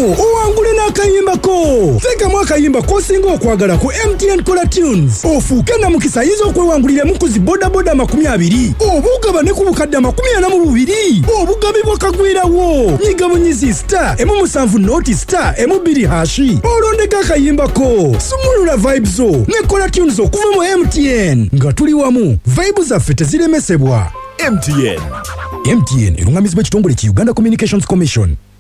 owangule n'akayimba ko. Teekamu akayimba k'osinga okwagala ku MTN Kola Tunes. Ofuuke na mukisa ayinza okwewanguliramu ku zi bodaboda 20 oba ogabane ku bukadde 42 obugabibwa kagwirawo. Nyiga bunyizi star M7 noti star M2 hashi olondeka akayimba ko. Sumulula vibes zo ne Kola Tunes okuva mu MTN nga tuli wamu. Vibes zaffe teziremesebwa. MTN erungamizibwa ekitongole ki Uganda Communications Commission.